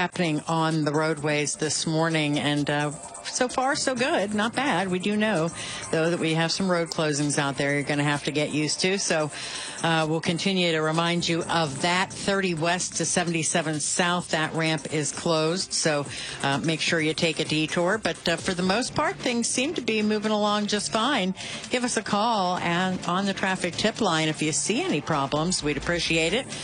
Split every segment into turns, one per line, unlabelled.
happening on the roadways this morning, and so far, so good. Not bad. We do know, though, that we have some road closings out there you're going to have to get used to. So we'll continue to remind you of that. 30 west to 77 south, that ramp is closed. So make sure you take a detour. But for the most part, things seem to be moving along just fine. Give us a call and on the traffic tip line if you see any problems. We'd appreciate it.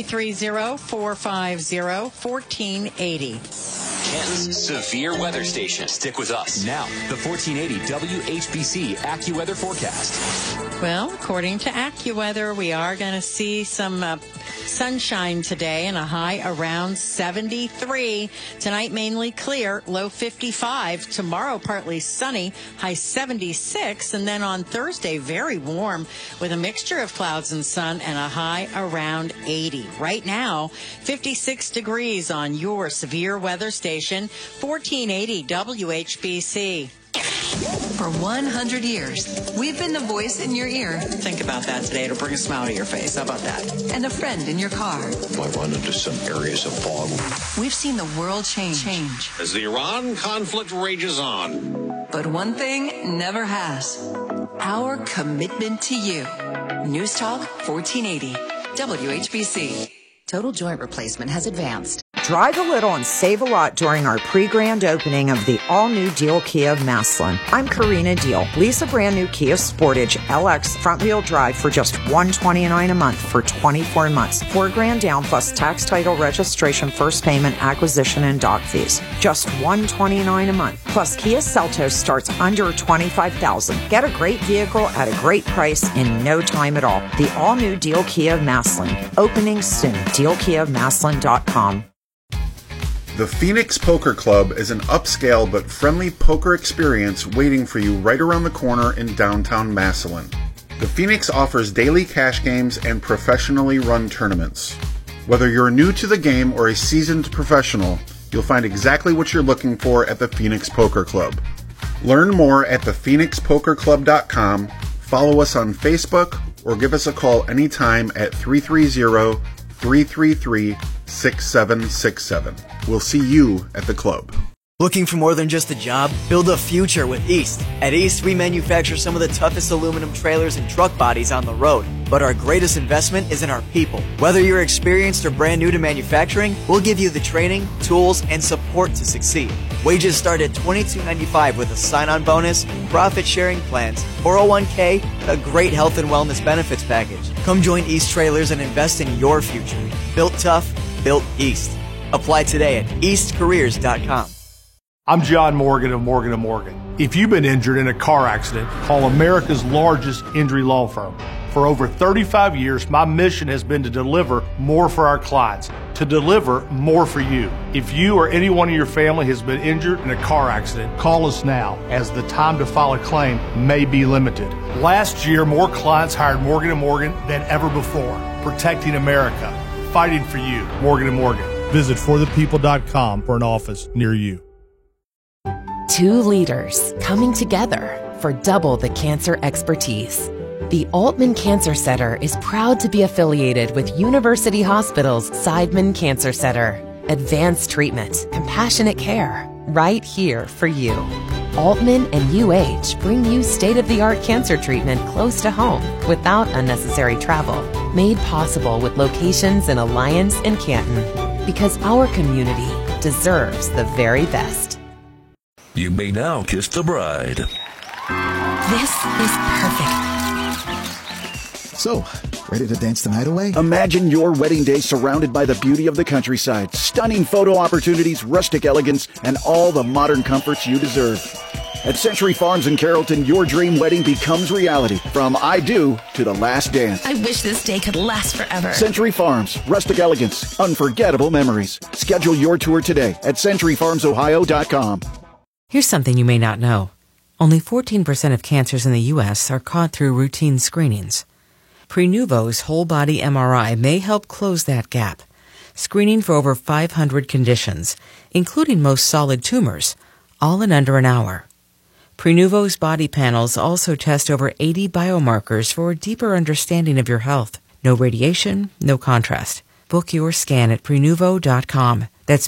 330-450-1480.
Ken's Severe Weather Station. Stick with us. Now, the 1480 WHBC AccuWeather forecast.
Well, according to AccuWeather, we are going to see some sunshine today and a high around 73. Tonight, mainly clear, low 55. Tomorrow, partly sunny, high 76. And then on Thursday, very warm with a mixture of clouds and sun and a high around 80. Right now, 56 degrees on your Severe Weather Station, 1480 WHBC.
For 100 years, we've been the voice in your ear.
Think about that today. It'll bring a smile to your face. How about that?
And a friend in your car.
I run into some areas of fog.
We've seen the world change.
As the Iran conflict rages on.
But one thing never has. Our commitment to you. News Talk 1480. WHBC.
Total joint replacement has advanced.
Drive a little and save a lot during our pre-grand opening of the all-new Deal Kia of Massillon. I'm Karina Deal. Lease a brand-new Kia Sportage LX front-wheel drive for just $129 a month for 24 months. $4,000 down plus tax, title, registration, first payment, acquisition, and dock fees. Just $129 a month. Plus, Kia Seltos starts under $25,000. Get a great vehicle at a great price in no time at all. The all-new Deal Kia of Massillon. Opening soon. DealKiaofMassillon.com.
The Phoenix Poker Club is an upscale but friendly poker experience waiting for you right around the corner in downtown Massillon. The Phoenix offers daily cash games and professionally run tournaments. Whether you're new to the game or a seasoned professional, you'll find exactly what you're looking for at the Phoenix Poker Club. Learn more at thephoenixpokerclub.com, follow us on Facebook, or give us a call anytime at 330-333-6767. We'll see you at the club.
Looking for more than just a job? Build a future with East. At East, we manufacture some of the toughest aluminum trailers and truck bodies on the road. But our greatest investment is in our people. Whether you're experienced or brand new to manufacturing, we'll give you the training, tools, and support to succeed. Wages start at $22.95 with a sign-on bonus, profit-sharing plans, 401k, and a great health and wellness benefits package. Come join East Trailers and invest in your future. Built tough, built East. Apply today at eastcareers.com.
I'm John Morgan of Morgan & Morgan. If you've been injured in a car accident, call America's largest injury law firm. For over 35 years, my mission has been to deliver more for our clients, to deliver more for you. If you or anyone in your family has been injured in a car accident, call us now, as the time to file a claim may be limited. Last year, more clients hired Morgan & Morgan than ever before, protecting America, fighting for you. Morgan & Morgan. Visit forthepeople.com for an office near you.
Two leaders coming together for double the cancer expertise. The Altman Cancer Center is proud to be affiliated with University Hospital's Seidman Cancer Center. Advanced treatment, compassionate care, right here for you. Altman and UH bring you state-of-the-art cancer treatment close to home without unnecessary travel. Made possible with locations in Alliance and Canton. Because our community deserves the very best.
You may now kiss the bride.
This is perfect.
So, ready to dance the night away?
Imagine your wedding day surrounded by the beauty of the countryside, stunning photo opportunities, rustic elegance, and all the modern comforts you deserve. At Century Farms in Carrollton, your dream wedding becomes reality. From I do to the last dance.
I wish this day could last forever.
Century Farms, rustic elegance, unforgettable memories. Schedule your tour today at CenturyFarmsOhio.com.
Here's something you may not know. Only 14% of cancers in the U.S. are caught through routine screenings. Prenuvo's whole-body MRI may help close that gap, screening for over 500 conditions, including most solid tumors, all in under an hour. Prenuvo's body panels also test over 80 biomarkers for a deeper understanding of your health. No radiation, no contrast. Book your scan at Prenuvo.com. That's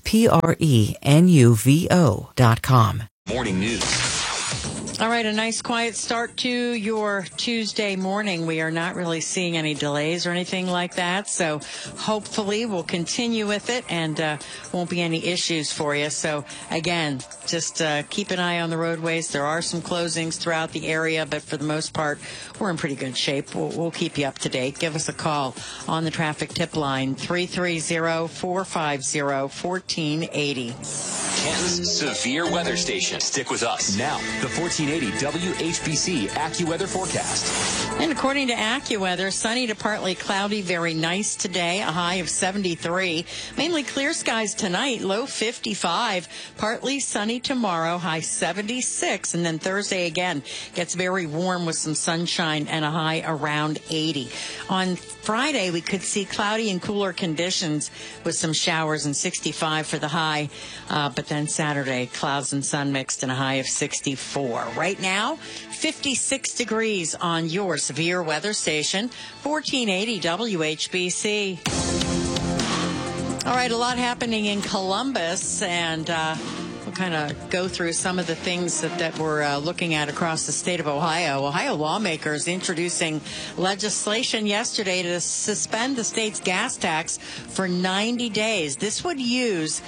PRENUVO.com.
Morning news.
All right, a nice quiet start to your Tuesday morning. We are not really seeing any delays or anything like that, so hopefully we'll continue with it and won't be any issues for you. So, again, just keep an eye on the roadways. There are some closings throughout the area, but for the most part, we're in pretty good shape. We'll keep you up to date. Give us a call on the traffic tip line, 330-450-1480.
Ken's Severe Weather Station. Stick with us. Now, the 1480 WHBC AccuWeather forecast.
And according to AccuWeather, sunny to partly cloudy, very nice today, a high of 73. Mainly clear skies tonight, low 55. Partly sunny tomorrow, high 76. And then Thursday again gets very warm with some sunshine and a high around 80. On Friday, we could see cloudy and cooler conditions with some showers and 65 for the high. But then Saturday, clouds and sun mixed and a high of 64. Right now, 56 degrees on your Severe Weather Station, 1480 WHBC. All right, a lot happening in Columbus, and we'll kind of go through some of the things that we're looking at across the state of Ohio. Ohio lawmakers introducing legislation yesterday to suspend the state's gas tax for 90 days. This would use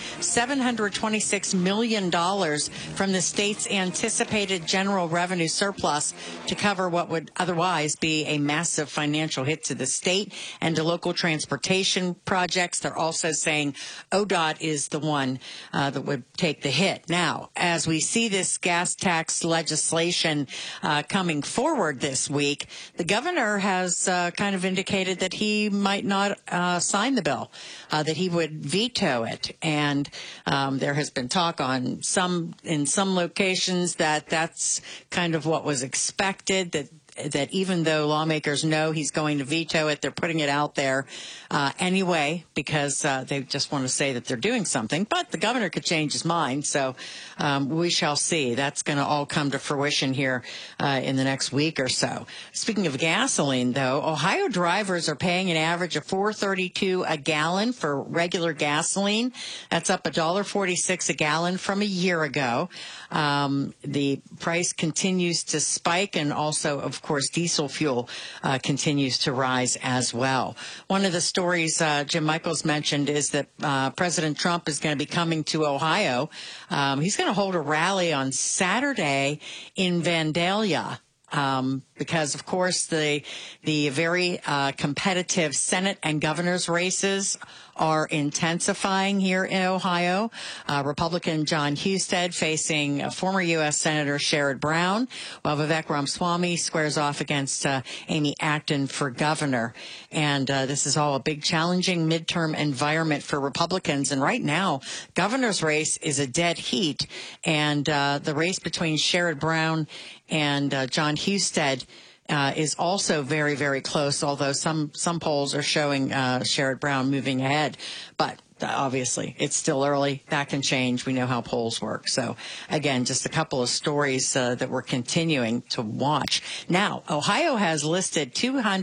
$726 million from the state's anticipated general revenue surplus to cover what would otherwise be a massive financial hit to the state and to local transportation projects. They're also saying ODOT is the one that would take the hit. Now, as we see this gas tax legislation coming forward this week, the governor has kind of indicated that he might not sign the bill, that he would veto it. And there has been talk in some locations that that's kind of what was expected, that even though lawmakers know he's going to veto it, they're putting it out there anyway because they just want to say that they're doing something. But the governor could change his mind, so we shall see. That's going to all come to fruition here in the next week or so. Speaking of gasoline, though, Ohio drivers are paying an average of $4.32 a gallon for regular gasoline. That's up $1.46 a gallon from a year ago. The price continues to spike, and also, of course, diesel fuel continues to rise as well. One of the stories Jim Michaels mentioned is that President Trump is going to be coming to Ohio. He's going to hold a rally on Saturday in Vandalia. Because, of course, the very competitive Senate and governor's races are intensifying here in Ohio. Republican John Husted facing former U.S. Senator Sherrod Brown, while Vivek Ramaswamy squares off against Amy Acton for governor. And this is all a big, challenging midterm environment for Republicans. And right now, governor's race is a dead heat. And the race between Sherrod Brown and John Husted is also very, very close, although some polls are showing Sherrod Brown moving ahead. But obviously, it's still early. That can change. We know how polls work. So, again, just a couple of stories that we're continuing to watch. Now, Ohio has listed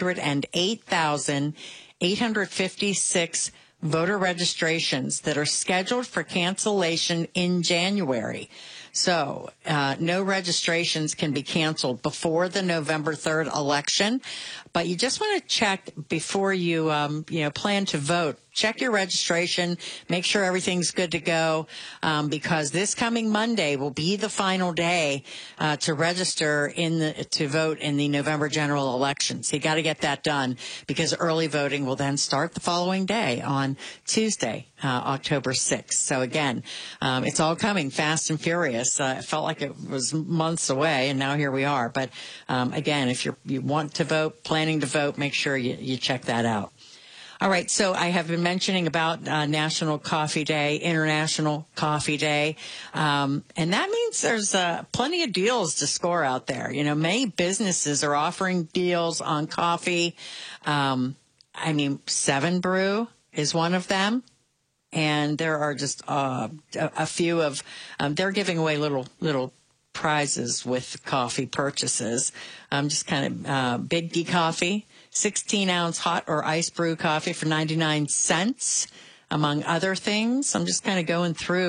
208,856 voter registrations that are scheduled for cancellation in January. So no registrations can be canceled before the November 3rd election. But you just want to check before you, plan to vote. Check your registration. Make sure everything's good to go, because this coming Monday will be the final day to register to vote in the November general election. So you got to get that done, because early voting will then start the following day on Tuesday, October 6th. So again, it's all coming fast and furious. It felt like it was months away, and now here we are. But again, if you want to vote, planning to vote, make sure you check that out. All right, so I have been mentioning about National Coffee Day, International Coffee Day, and that means there's plenty of deals to score out there. You know, many businesses are offering deals on coffee. Seven Brew is one of them, and there are just a few of they're giving away little prizes with coffee purchases. Just kind of Big D Coffee. 16-ounce hot or ice brew coffee for 99 cents. among other things. I'm just kind of going through